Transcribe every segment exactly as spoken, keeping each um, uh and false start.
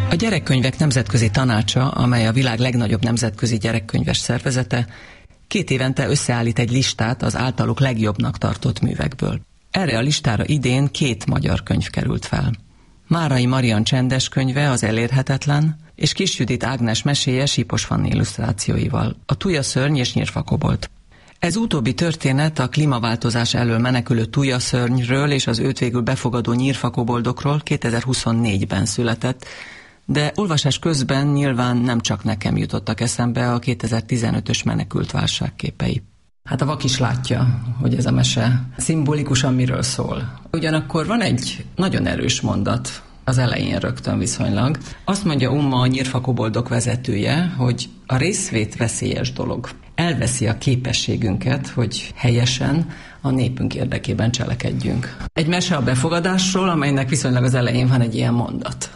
A Gyerekkönyvek Nemzetközi Tanácsa, amely a világ legnagyobb nemzetközi gyerekkönyves szervezete, két évente összeállít egy listát az általuk legjobbnak tartott művekből. Erre a listára idén két magyar könyv került fel. Márai Marian csendes könyve, Az elérhetetlen, és Kis Judit Ágnes meséje Sipos Fanni illusztrációival, A Tujaszörny és Nyírfakobolt. Ez utóbbi történet a klímaváltozás elől menekülő tujaszörnyről és az őt végül befogadó nyírfakoboldokról kétezer-huszonnégyben született, de olvasás közben nyilván nem csak nekem jutottak eszembe a kétezer-tizenötös menekült válság képei. Hát a vak is látja, hogy ez a mese szimbolikusan miről szól. Ugyanakkor van egy nagyon erős mondat, az elején rögtön viszonylag. Azt mondja Umma, a nyírfakoboldok vezetője, hogy a részvét veszélyes dolog. Elveszi a képességünket, hogy helyesen a népünk érdekében cselekedjünk. Egy mese a befogadásról, amelynek viszonylag az elején van egy ilyen mondat.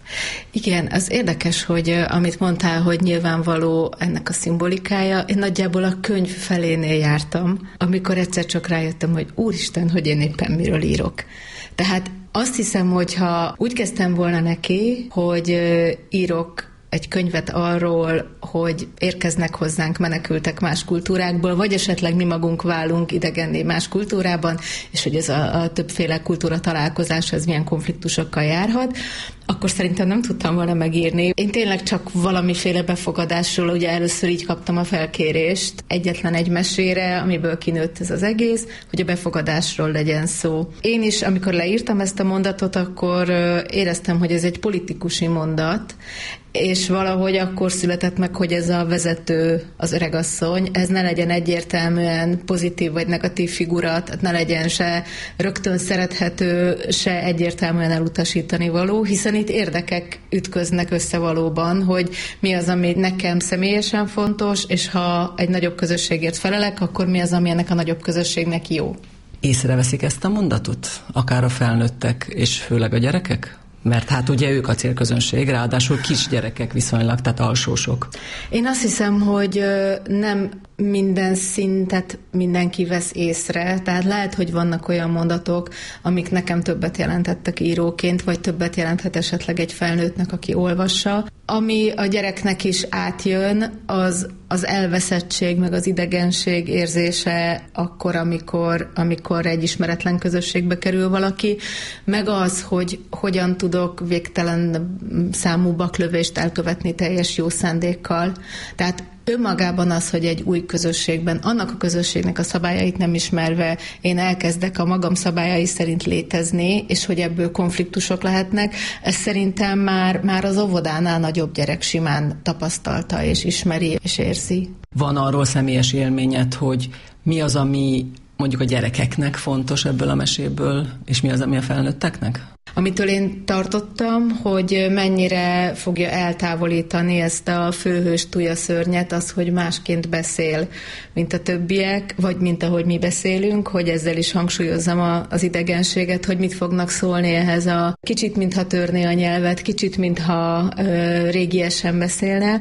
Igen, az érdekes, hogy amit mondtál, hogy nyilvánvaló ennek a szimbolikája, én nagyjából a könyv felénél jártam, amikor egyszer csak rájöttem, hogy úristen, hogy én éppen miről írok. Tehát azt hiszem, hogyha úgy kezdtem volna neki, hogy írok egy könyvet arról, hogy érkeznek hozzánk menekültek más kultúrákból, vagy esetleg mi magunk válunk idegenné más kultúrában, és hogy ez a, a többféle kultúra találkozás, ez milyen konfliktusokkal járhat, akkor szerintem nem tudtam volna megírni. Én tényleg csak valamiféle befogadásról, ugye először így kaptam a felkérést egyetlen egy mesére, amiből kinőtt ez az egész, hogy a befogadásról legyen szó. Én is, amikor leírtam ezt a mondatot, akkor éreztem, hogy ez egy politikusi mondat, és valahogy akkor született meg, hogy ez a vezető, az öregasszony, ez ne legyen egyértelműen pozitív vagy negatív figura, tehát ne legyen se rögtön szerethető, se egyértelműen elutasítani való, hiszen itt érdekek ütköznek össze valóban, hogy mi az, ami nekem személyesen fontos, és ha egy nagyobb közösségért felelek, akkor mi az, ami ennek a nagyobb közösségnek jó. Észreveszik ezt a mondatot? Akár a felnőttek, és főleg a gyerekek? Mert hát ugye ők a célközönség, ráadásul kisgyerekek viszonylag, tehát alsósok. Én azt hiszem, hogy nem minden szintet mindenki vesz észre, tehát lehet, hogy vannak olyan mondatok, amik nekem többet jelentettek íróként, vagy többet jelenthet esetleg egy felnőttnek, aki olvassa. Ami a gyereknek is átjön, az az elveszettség, meg az idegenség érzése akkor, amikor, amikor egy ismeretlen közösségbe kerül valaki, meg az, hogy hogyan tudok végtelen számú baklövést elkövetni teljes jó szándékkal. Tehát önmagában az, hogy egy új közösségben, annak a közösségnek a szabályait nem ismerve én elkezdek a magam szabályai szerint létezni, és hogy ebből konfliktusok lehetnek, ez szerintem már, már az óvodánál nagyobb gyerek simán tapasztalta, és ismeri, és érzi. Van arról személyes élményed, hogy mi az, ami mondjuk a gyerekeknek fontos ebből a meséből, és mi az, ami a felnőtteknek? Amitől én tartottam, hogy mennyire fogja eltávolítani ezt a főhős tujaszörnyet, az, hogy másként beszél, mint a többiek, vagy mint ahogy mi beszélünk, hogy ezzel is hangsúlyozzam a, az idegenséget, hogy mit fognak szólni ehhez a kicsit, mintha törné a nyelvet, kicsit, mintha ö, régiesen beszélne,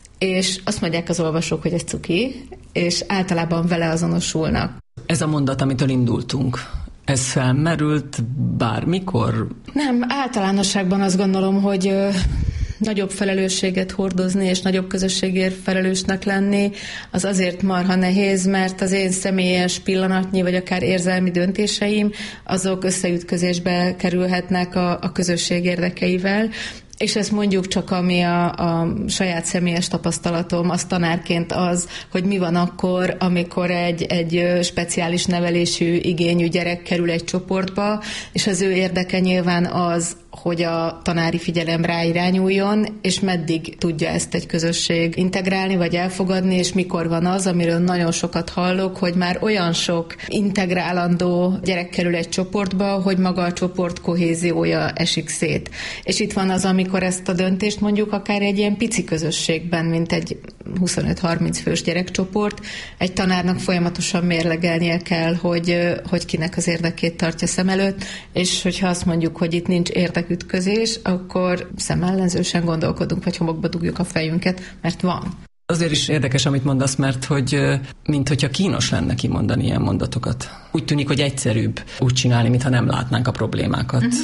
és azt mondják az olvasók, hogy ez cuki, és általában vele azonosulnak. Ez a mondat, amitől indultunk, ez felmerült bármikor? Nem, általánosságban azt gondolom, hogy ö, nagyobb felelősséget hordozni és nagyobb közösségért felelősnek lenni, az azért marha nehéz, mert az én személyes pillanatnyi vagy akár érzelmi döntéseim, azok összeütközésbe kerülhetnek a, a közösség érdekeivel, és ezt mondjuk csak ami a, a saját személyes tapasztalatom, az tanárként az, hogy mi van akkor, amikor egy, egy speciális nevelésű, igényű gyerek kerül egy csoportba, és az ő érdeke nyilván az, hogy a tanári figyelem ráirányuljon, és meddig tudja ezt egy közösség integrálni, vagy elfogadni, és mikor van az, amiről nagyon sokat hallok, hogy már olyan sok integrálandó gyerek kerül egy csoportba, hogy maga a csoport kohéziója esik szét. És itt van az, amikor ezt a döntést mondjuk akár egy ilyen pici közösségben, mint egy huszonöt-harminc fős gyerekcsoport, egy tanárnak folyamatosan mérlegelnie kell, hogy, hogy kinek az érdekét tartja szem előtt, és hogyha azt mondjuk, hogy itt nincs érdekütközés, akkor szemellenzősen gondolkodunk, vagy homokba dugjuk a fejünket, mert van. Azért is érdekes, amit mondasz, mert hogy mint hogyha kínos lenne kimondani ilyen mondatokat. Úgy tűnik, hogy egyszerűbb úgy csinálni, mintha nem látnánk a problémákat. Uh-huh.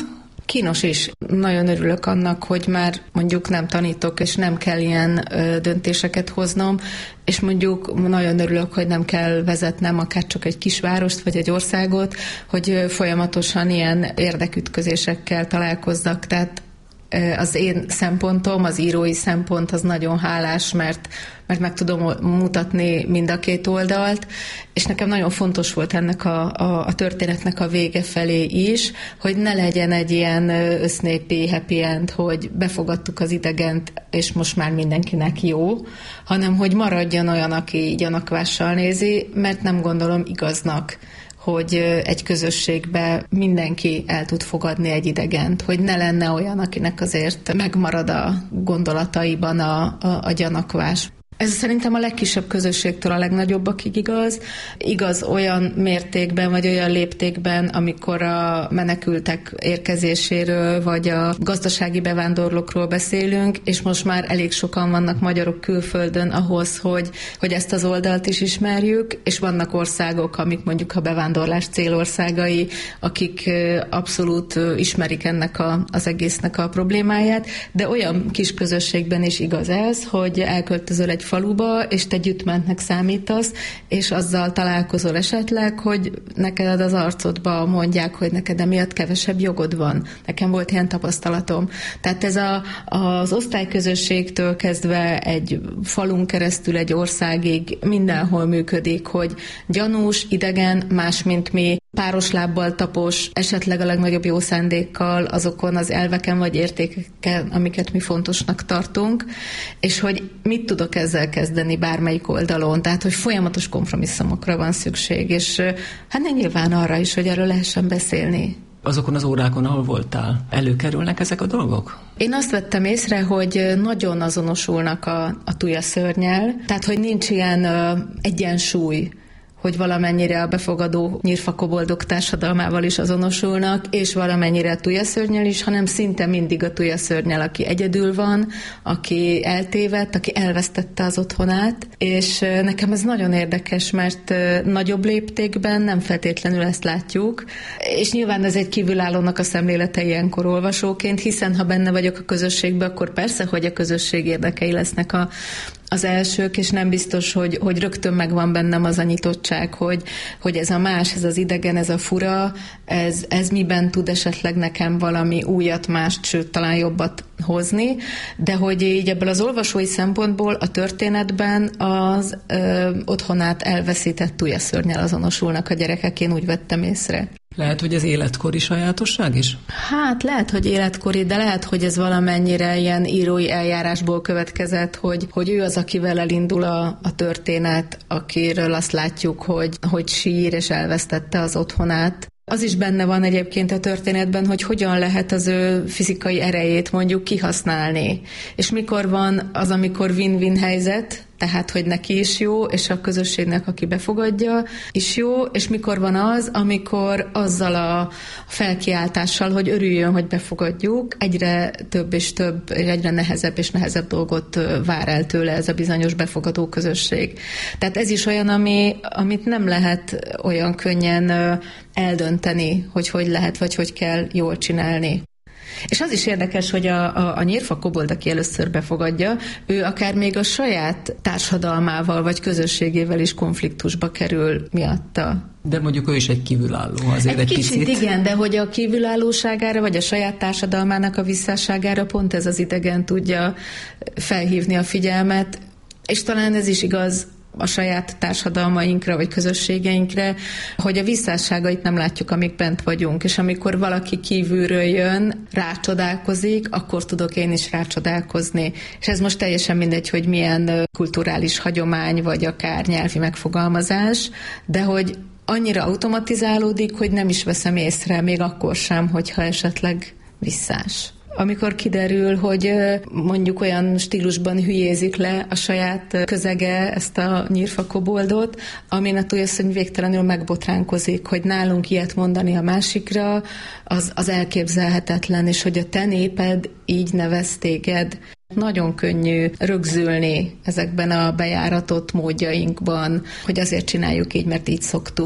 Kínos is. Nagyon örülök annak, hogy már mondjuk nem tanítok, és nem kell ilyen ö, döntéseket hoznom, és mondjuk nagyon örülök, hogy nem kell vezetnem akár csak egy kisvárost, vagy egy országot, hogy ö, folyamatosan ilyen érdekütközésekkel találkozzak. Tehát ö, az én szempontom, az írói szempont az nagyon hálás, mert mert meg tudom mutatni mind a két oldalt, és nekem nagyon fontos volt ennek a, a, a történetnek a vége felé is, hogy ne legyen egy ilyen össznépi happy end, hogy befogadtuk az idegent, és most már mindenkinek jó, hanem hogy maradjon olyan, aki gyanakvással nézi, mert nem gondolom igaznak, hogy egy közösségbe mindenki el tud fogadni egy idegent, hogy ne lenne olyan, akinek azért megmarad a gondolataiban a, a, a gyanakvás. Ez szerintem a legkisebb közösségtől a legnagyobbakig igaz. Igaz olyan mértékben, vagy olyan léptékben, amikor a menekültek érkezéséről, vagy a gazdasági bevándorlókról beszélünk, és most már elég sokan vannak magyarok külföldön ahhoz, hogy, hogy ezt az oldalt is ismerjük, és vannak országok, amik mondjuk a bevándorlás célországai, akik abszolút ismerik ennek a, az egésznek a problémáját, de olyan kis közösségben is igaz ez, hogy elköltözöl egy faluba, és te gyütmentnek számítasz, és azzal találkozol esetleg, hogy neked az arcodba mondják, hogy neked emiatt kevesebb jogod van. Nekem volt ilyen tapasztalatom. Tehát ez a, az osztályközösségtől kezdve egy falun keresztül egy országig mindenhol működik, hogy gyanús, idegen, más, mint mi, páros lábbal tapos, esetleg a legnagyobb jó szándékkal azokon az elveken vagy értékeken, amiket mi fontosnak tartunk, és hogy mit tudok ezzel kezdeni bármelyik oldalon, tehát hogy folyamatos kompromisszumokra van szükség, és hát nem nyilván arra is, hogy erről lehessen beszélni. Azokon az órákon, ahol voltál, előkerülnek ezek a dolgok? Én azt vettem észre, hogy nagyon azonosulnak a, a tujaszörnnyel, tehát hogy nincs ilyen ö, egyensúly, hogy valamennyire a befogadó nyírfakoboldok társadalmával is azonosulnak, és valamennyire a tujaszörnnyel is, hanem szinte mindig a tujaszörnnyel, aki egyedül van, aki eltévedt, aki elvesztette az otthonát, és nekem ez nagyon érdekes, mert nagyobb léptékben nem feltétlenül ezt látjuk, és nyilván ez egy kívülállónak a szemlélete ilyenkor olvasóként, hiszen ha benne vagyok a közösségben, akkor persze, hogy a közösség érdekei lesznek a az elsők, és nem biztos, hogy, hogy rögtön megvan bennem az a nyitottság, hogy, hogy ez a más, ez az idegen, ez a fura, ez, ez miben tud esetleg nekem valami újat, mást, sőt, talán jobbat hozni, de hogy így ebből az olvasói szempontból a történetben az ö, otthonát elveszített tujaszörnnyel azonosulnak a gyerekek, én úgy vettem észre. Lehet, hogy ez életkori sajátosság is? Hát lehet, hogy életkori, de lehet, hogy ez valamennyire ilyen írói eljárásból következett, hogy, hogy ő az, akivel elindul a, a történet, akiről azt látjuk, hogy, hogy sír és elvesztette az otthonát. Az is benne van egyébként a történetben, hogy hogyan lehet az ő fizikai erejét mondjuk kihasználni. És mikor van az, amikor win-win helyzet, tehát, hogy neki is jó, és a közösségnek, aki befogadja, is jó, és mikor van az, amikor azzal a felkiáltással, hogy örüljön, hogy befogadjuk, egyre több és több, egyre nehezebb és nehezebb dolgot vár el tőle ez a bizonyos befogadó közösség. Tehát ez is olyan, ami, amit nem lehet olyan könnyen eldönteni, hogy hogy lehet, vagy hogy kell jól csinálni. És az is érdekes, hogy a, a, a nyírfakobold, aki először befogadja, ő akár még a saját társadalmával vagy közösségével is konfliktusba kerül miatta. De mondjuk ő is egy kívülálló, azért egy, egy kicsit. picit. Igen, de hogy a kívülállóságára, vagy a saját társadalmának a visszásságára pont ez az idegen tudja felhívni a figyelmet, és talán ez is igaz a saját társadalmainkra, vagy közösségeinkre, hogy a visszásságait nem látjuk, amíg bent vagyunk, és amikor valaki kívülről jön, rácsodálkozik, akkor tudok én is rácsodálkozni. És ez most teljesen mindegy, hogy milyen kulturális hagyomány, vagy akár nyelvi megfogalmazás, de hogy annyira automatizálódik, hogy nem is veszem észre, még akkor sem, hogyha esetleg visszás. Amikor kiderül, hogy mondjuk olyan stílusban hülyézik le a saját közege ezt a nyírfakoboldot, amin a tujaszörny végtelenül megbotránkozik, hogy nálunk ilyet mondani a másikra, az, az elképzelhetetlen, és hogy a te néped így nevez téged. Nagyon könnyű rögzülni ezekben a bejáratott módjainkban, hogy azért csináljuk így, mert így szoktuk.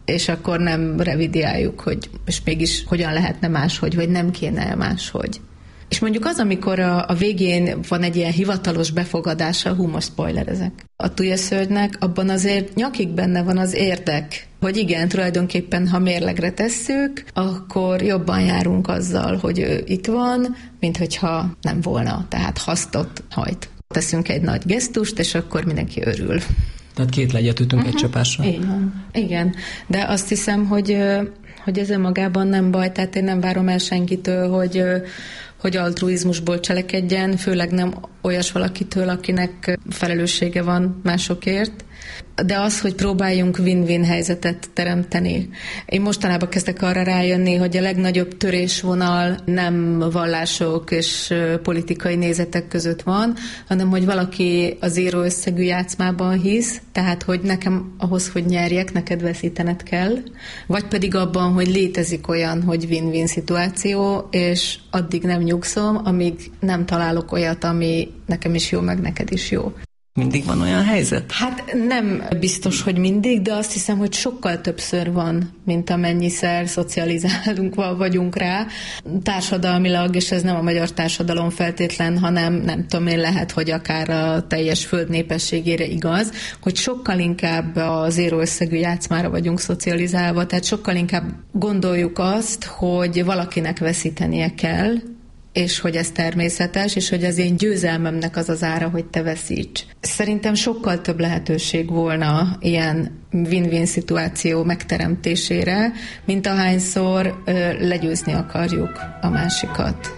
és akkor nem revidiáljuk, hogy és mégis hogyan lehetne máshogy, vagy nem kéne máshogy. És mondjuk az, amikor a, a végén van egy ilyen hivatalos befogadása, hú, most spoilerezek, a tujaszörnynek, abban azért nyakig benne van az érdek, hogy igen, tulajdonképpen, ha mérlegre tesszük, akkor jobban járunk azzal, hogy ő itt van, mint hogyha nem volna, tehát hasztot hajt. Teszünk egy nagy gesztust, és akkor mindenki örül. Tehát két legyet ütünk uh-huh. egy csapásra. Igen, igen. De azt hiszem, hogy, hogy ez önmagában nem baj, tehát én nem várom el senkitől, hogy, hogy altruizmusból cselekedjen, főleg nem olyas valakitől, akinek felelőssége van másokért. De az, hogy próbáljunk win-win helyzetet teremteni. Én mostanában kezdek arra rájönni, hogy a legnagyobb törésvonal nem vallások és politikai nézetek között van, hanem hogy valaki az zéró összegű játszmában hisz, tehát hogy nekem ahhoz, hogy nyerjek, neked veszítened kell, vagy pedig abban, hogy létezik olyan, hogy win-win szituáció, és addig nem nyugszom, amíg nem találok olyat, ami nekem is jó, meg neked is jó. Mindig van olyan helyzet? Hát nem biztos, hogy mindig, de azt hiszem, hogy sokkal többször van, mint amennyiszer szocializálunk vagyunk rá. Társadalmilag, és ez nem a magyar társadalom feltétlen, hanem nem tudom én, lehet, hogy akár a teljes föld népességére igaz, hogy sokkal inkább a zéró összegű játszmára vagyunk szocializálva, tehát sokkal inkább gondoljuk azt, hogy valakinek veszítenie kell, és hogy ez természetes, és hogy az én győzelmemnek az az ára, hogy te veszíts. Szerintem sokkal több lehetőség volna ilyen win-win szituáció megteremtésére, mint ahányszor ö, legyőzni akarjuk a másikat.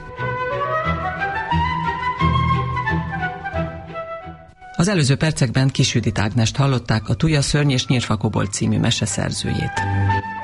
Az előző percekben Kis Judit Ágnest hallották, a Tujaszörny és Nyírfakobolt című mese szerzőjét.